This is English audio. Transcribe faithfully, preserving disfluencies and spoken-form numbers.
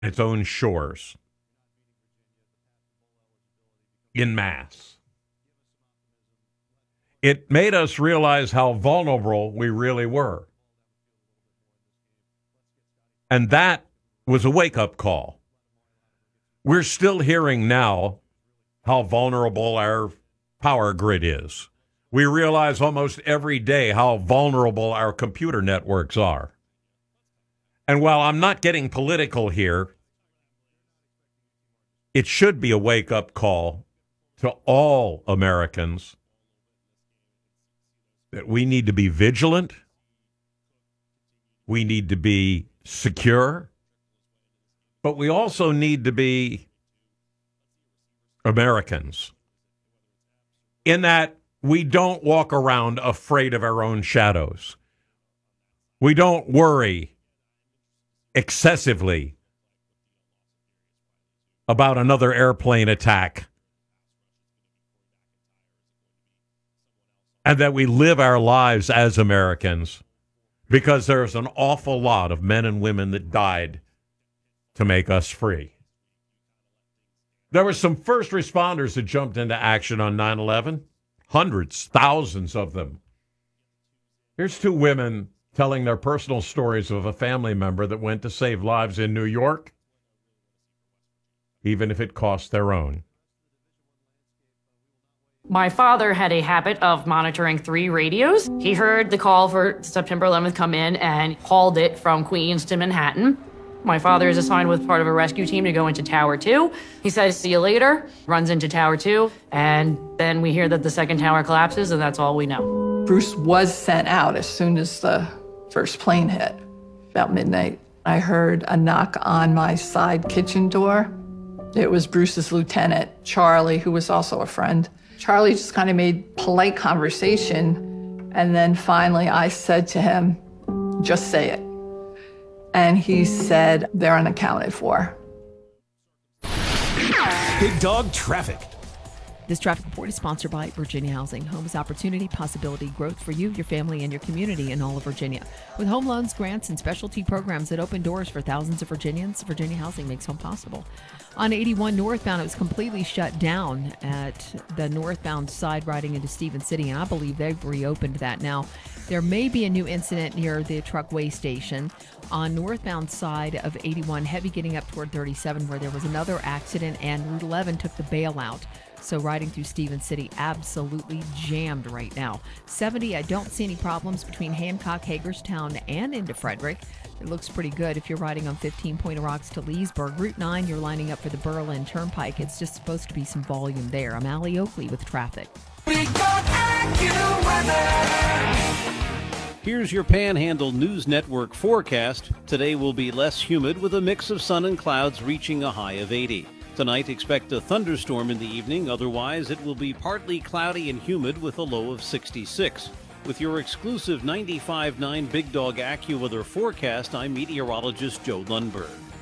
its own shores in mass. It made us realize how vulnerable we really were. And that was a wake-up call. We're still hearing now how vulnerable our power grid is. We realize almost every day how vulnerable our computer networks are. And while I'm not getting political here, it should be a wake-up call to all Americans that we need to be vigilant, we need to be secure, but we also need to be Americans in that we don't walk around afraid of our own shadows. We don't worry excessively about another airplane attack, and that we live our lives as Americans because there's an awful lot of men and women that died to make us free. There were some first responders that jumped into action on nine eleven. Hundreds, thousands of them. Here's two women telling their personal stories of a family member that went to save lives in New York, even if it cost their own. My father had a habit of monitoring three radios. He heard the call for September eleventh come in and hauled it from Queens to Manhattan. My father is assigned with part of a rescue team to go into Tower two. He says, see you later, runs into Tower two, and then we hear that the second tower collapses, and that's all we know. Bruce was sent out as soon as the first plane hit, about midnight. I heard a knock on my side kitchen door. It was Bruce's lieutenant, Charlie, who was also a friend. Charlie just kind of made polite conversation, and then finally I said to him, just say it. And he said, they're unaccounted for. Big Dog Traffic. This traffic report is sponsored by Virginia Housing. Home is opportunity, possibility, growth for you, your family, and your community in all of Virginia. With home loans, grants, and specialty programs that open doors for thousands of Virginians, Virginia Housing makes home possible. On eighty-one northbound, it was completely shut down at the northbound side riding into Stephen City, and I believe they've reopened that now. There may be a new incident near the truck weigh station. On northbound side of eighty-one, heavy getting up toward thirty-seven, where there was another accident, and Route eleven took the bailout. So riding through Stephen City, absolutely jammed right now. seventy, I don't see any problems between Hancock, Hagerstown, and into Frederick. It looks pretty good if you're riding on fifteen Point of Rocks to Leesburg. Route nine, you're lining up for the Berlin Turnpike. It's just supposed to be some volume there. I'm Allie Oakley with traffic. Here's your Panhandle News Network forecast. Today will be less humid with a mix of sun and clouds reaching a high of eighty. Tonight, expect a thunderstorm in the evening. Otherwise, it will be partly cloudy and humid with a low of sixty-six. With your exclusive ninety-five point nine Big Dog AccuWeather forecast, I'm meteorologist Joe Lundberg.